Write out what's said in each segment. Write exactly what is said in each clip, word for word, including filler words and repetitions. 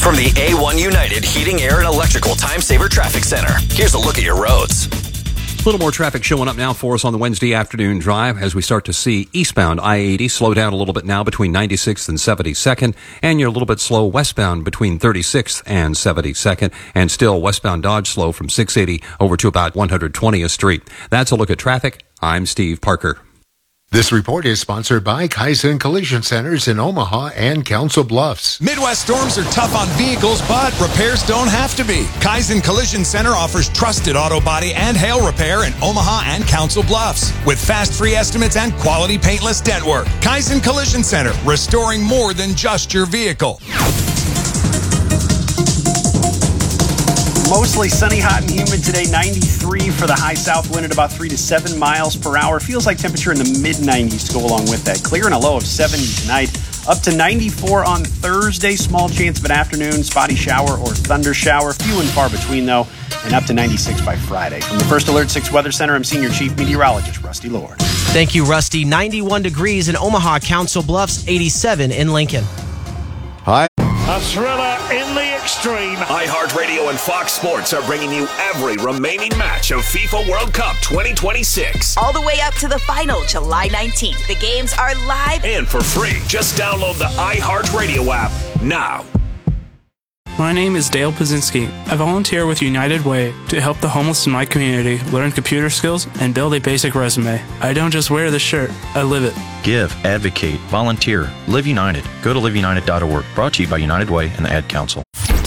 From the A one United Heating, Air, and Electrical Time Saver Traffic Center, here's a look at your roads. A little more traffic showing up now for us on the Wednesday afternoon drive as we start to see eastbound I eighty slow down a little bit now between ninety-sixth and seventy-second, and you're a little bit slow westbound between thirty-sixth and seventy-second, and still westbound Dodge slow from six eighty over to about one hundred twentieth Street. That's a look at traffic. I'm Steve Parker. This report is sponsored by Kaizen Collision Centers in Omaha and Council Bluffs. Midwest storms are tough on vehicles, but repairs don't have to be. Kaizen Collision Center offers trusted auto body and hail repair in Omaha and Council Bluffs with fast free estimates and quality paintless dent work. Kaizen Collision Center, restoring more than just your vehicle. Mostly sunny, hot, and humid today. ninety-three for the high south wind at about three to seven miles per hour. Feels like temperature in the mid nineties to go along with that. Clear and a low of seventy tonight. Up to ninety-four on Thursday. Small chance of an afternoon spotty shower or thunder shower. Few and far between, though. And up to ninety-six by Friday. From the First Alert six Weather Center, I'm Senior Chief Meteorologist Rusty Lord. Thank you, Rusty. ninety-one degrees in Omaha, Council Bluffs, eighty-seven in Lincoln. Hi. A thriller in the extreme. iHeartRadio and Fox Sports are bringing you every remaining match of FIFA World Cup twenty twenty-six. All the way up to the final, July nineteenth. The games are live and for free. Just download the iHeartRadio app now. My name is Dale Pazinski. I volunteer with United Way to help the homeless in my community learn computer skills and build a basic resume. I don't just wear the shirt, I live it. Give, advocate, volunteer, Live United. Go to live united dot org. Brought to you by United Way and the Ad Council.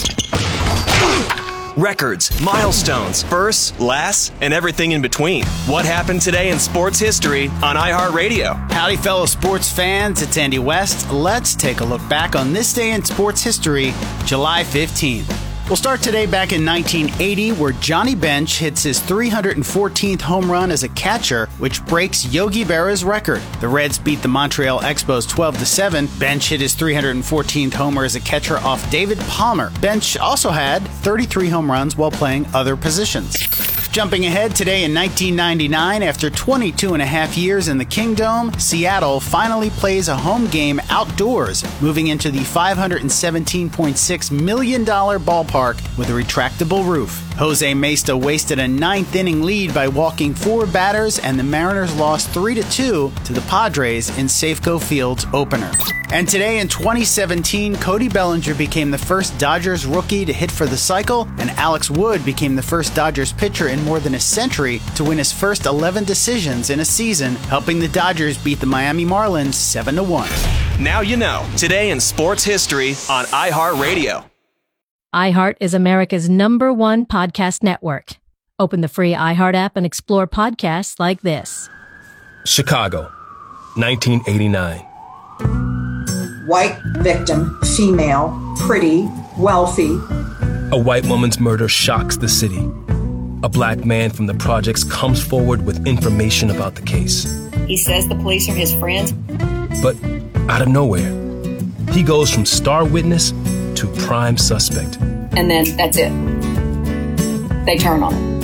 Records, milestones, firsts, lasts, and everything in between. What happened today in sports history on iHeartRadio? Howdy, fellow sports fans. It's Andy West. Let's take a look back on this day in sports history, July fifteenth. We'll start today back in nineteen eighty, where Johnny Bench hits his three hundred fourteenth home run as a catcher, which breaks Yogi Berra's record. The Reds beat the Montreal Expos twelve to seven. Bench hit his three hundred fourteenth homer as a catcher off David Palmer. Bench also had thirty-three home runs while playing other positions. Jumping ahead today in nineteen ninety-nine, after twenty-two and a half years in the Kingdome, Seattle finally plays a home game outdoors, moving into the five hundred seventeen point six million dollars ballpark with a retractable roof. Jose Mesta wasted a ninth inning lead by walking four batters, and the Mariners lost three to two to the Padres in Safeco Field's opener. And today in twenty seventeen, Cody Bellinger became the first Dodgers rookie to hit for the cycle, and Alex Wood became the first Dodgers pitcher in more than a century to win his first eleven decisions in a season, helping the Dodgers beat the Miami Marlins seven to one. Now you know. Today in sports history on iHeartRadio. iHeart is America's number one podcast network. Open the free iHeart app and explore podcasts like this. Chicago, nineteen eighty-nine. White victim, female, pretty, wealthy. A white woman's murder shocks the city. A black man from the projects comes forward with information about the case. He says the police are his friends. But out of nowhere, he goes from star witness to prime suspect. And then that's it. They turn on him.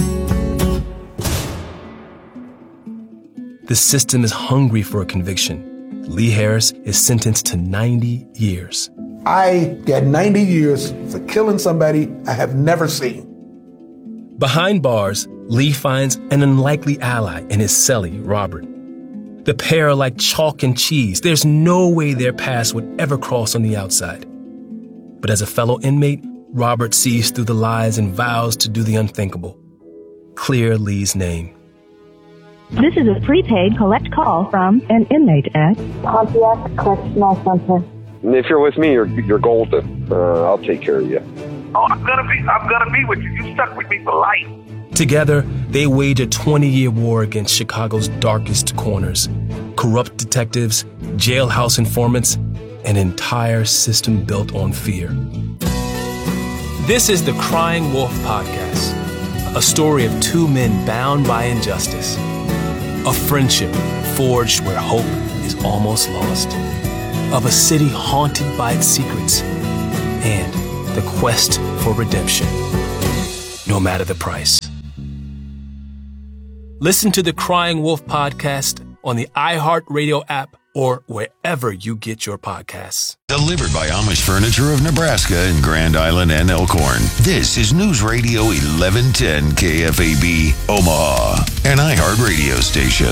The system is hungry for a conviction. Lee Harris is sentenced to ninety years. I got ninety years for killing somebody I have never seen. Behind bars, Lee finds an unlikely ally in his cellie, Robert. The pair are like chalk and cheese. There's no way their paths would ever cross on the outside. But as a fellow inmate, Robert sees through the lies and vows to do the unthinkable. Clear Lee's name. This is a prepaid collect call from an inmate at Pontiac Correctional Center. If you're with me, you're you're golden. Uh, I'll take care of you. Oh, I'm gonna be I'm gonna be with you. You stuck with me for life. Together, they wage a twenty-year war against Chicago's darkest corners. Corrupt detectives, jailhouse informants, an entire system built on fear. This is the Crying Wolf Podcast, a story of two men bound by injustice. A friendship forged where hope is almost lost. Of a city haunted by its secrets. And the quest for redemption, no matter the price. Listen to the Crying Wolf Podcast on the iHeartRadio app or wherever you get your podcasts. Delivered by Amish Furniture of Nebraska in Grand Island and Elkhorn. This is News Radio eleven ten K F A B, Omaha, an iHeart radio station.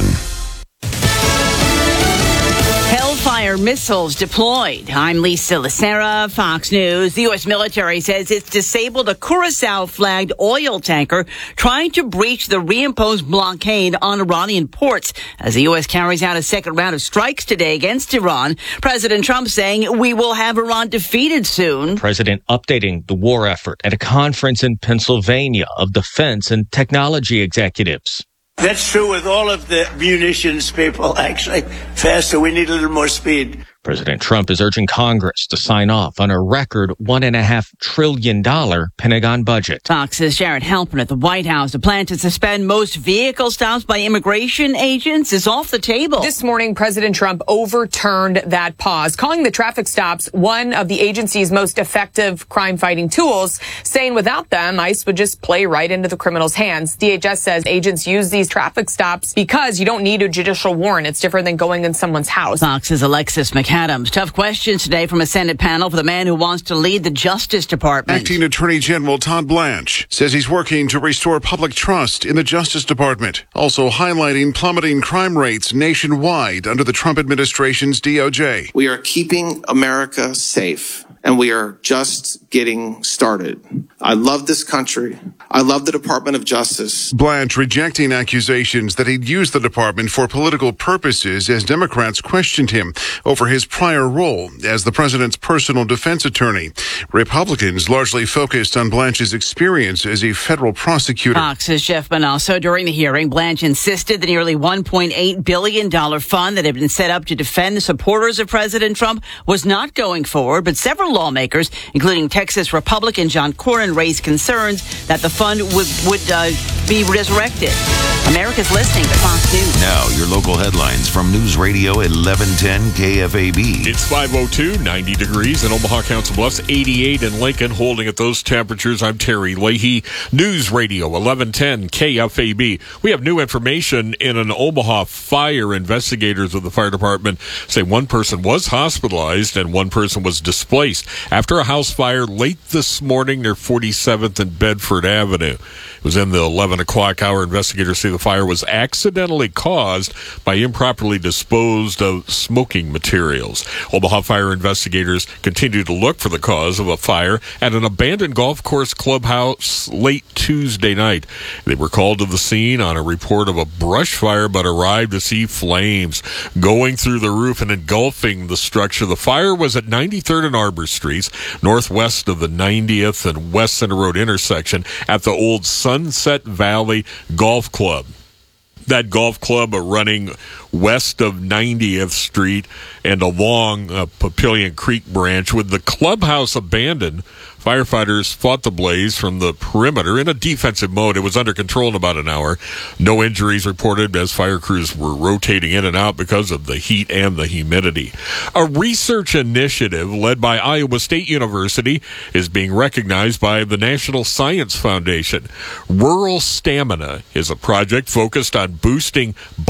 Hellfire missiles deployed. I'm Lisa Lacera, Fox News. The U S military says it's disabled a Curacao-flagged oil tanker trying to breach the reimposed blockade on Iranian ports as the U S carries out a second round of strikes today against Iran. President Trump saying we will have Iran defeated soon. President updating the war effort at a conference in Pennsylvania of defense and technology executives. That's true with all of the munitions people, actually. Faster, we need a little more speed. President Trump is urging Congress to sign off on a record one and a half trillion dollar Pentagon budget. Fox's Jared Halpern at the White House. A plan to suspend most vehicle stops by immigration agents is off the table. This morning, President Trump overturned that pause, calling the traffic stops one of the agency's most effective crime-fighting tools, saying without them, ICE would just play right into the criminals' hands. D H S says agents use these traffic stops because you don't need a judicial warrant. It's different than going in someone's house. Fox's Alexis McAdams. Tough questions today from a Senate panel for the man who wants to lead the Justice Department. Acting Attorney General Todd Blanche says he's working to restore public trust in the Justice Department, also highlighting plummeting crime rates nationwide under the Trump administration's D O J. We are keeping America safe, and we are just getting started. I love this country. I love the Department of Justice. Blanche rejecting accusations that he'd used the department for political purposes as Democrats questioned him over his prior role as the president's personal defense attorney. Republicans largely focused on Blanche's experience as a federal prosecutor. Fox's Jeff Manasso. During the hearing, Blanche insisted the nearly one point eight billion dollars fund that had been set up to defend the supporters of President Trump was not going forward, but several lawmakers, including Texas Republican John Cornyn, raised concerns that the fund would, would uh, be resurrected. America's listening to Fox News. Now, your local headlines from News Radio eleven ten K F A B. It's five oh two, ninety degrees in Omaha, Council Bluffs, eighty-eight in Lincoln. Holding at those temperatures, I'm Terry Leahy. News Radio eleven ten K F A B. We have new information in an Omaha fire. Investigators of the fire department say one person was hospitalized and one person was displaced after a house fire late this morning near forty-seventh and Bedford Avenue. It was in the eleven o'clock hour. Investigators say the fire was accidentally caused by improperly disposed of smoking materials. Omaha fire investigators continue to look for the cause of a fire at an abandoned golf course clubhouse late Tuesday night. They were called to the scene on a report of a brush fire, but arrived to see flames going through the roof and engulfing the structure. The fire was at ninety-third and Arbor Streets, northwest of the ninetieth and West Center Road intersection at the old Sunset Valley Golf Club. That golf club are running west of ninetieth Street and along uh, Papillion Creek branch. With the clubhouse abandoned, firefighters fought the blaze from the perimeter in a defensive mode. It was under control in about an hour. No injuries reported as fire crews were rotating in and out because of the heat and the humidity. A research initiative led by Iowa State University is being recognized by the National Science Foundation. Rural Stamina is a project focused on boosting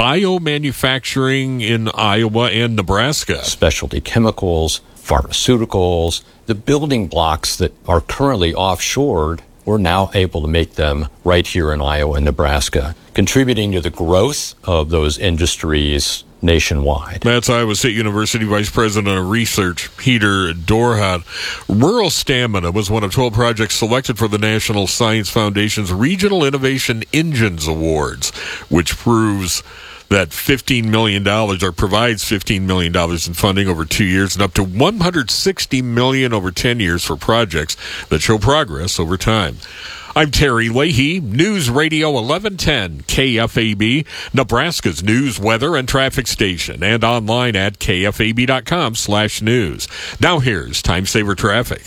biomanufacturing in Iowa and Nebraska. Specialty chemicals, pharmaceuticals, the building blocks that are currently offshored, we're now able to make them right here in Iowa and Nebraska, contributing to the growth of those industries nationwide. That's Iowa State University Vice President of Research, Peter Dorhat. Rural Stamina was one of twelve projects selected for the National Science Foundation's Regional Innovation Engines Awards, which proves that fifteen million dollars or provides fifteen million dollars in funding over two years and up to one hundred sixty million dollars over ten years for projects that show progress over time. I'm Terry Leahy, News Radio eleven ten K F A B, Nebraska's news, weather, and traffic station, and online at K F A B dot com slash news. Now here's Time Saver Traffic.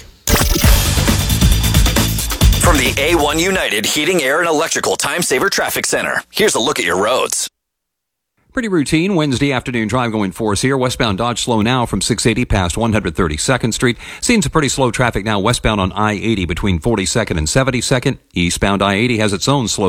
From the A one United Heating, Air, and Electrical Time Saver Traffic Center, here's a look at your roads. Pretty routine Wednesday afternoon drive going for us here. Westbound Dodge slow now from six eighty past one hundred thirty-second Street. Seeing some pretty slow traffic now westbound on I eighty between forty-second and seventy-second. Eastbound I eighty has its own slow